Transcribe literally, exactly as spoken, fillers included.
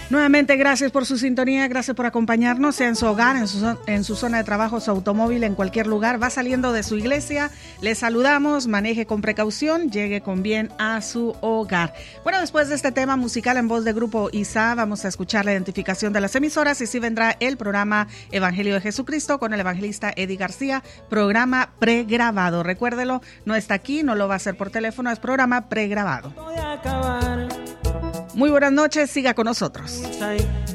Nuevamente, gracias por su sintonía, gracias por acompañarnos, sea en su hogar, en su, en su zona de trabajo, su automóvil, en cualquier lugar. Va saliendo de su iglesia, le saludamos, maneje con precaución, llegue con bien a su hogar. Bueno, después de este tema musical en voz de Grupo ISA, vamos a escuchar la identificación de las emisoras y sí vendrá el programa Evangelio de Jesucristo con el evangelista Eddie García, programa pregrabado. Recuérdelo, no está aquí, no lo va a hacer por teléfono, es programa pregrabado. Muy buenas noches, siga con nosotros.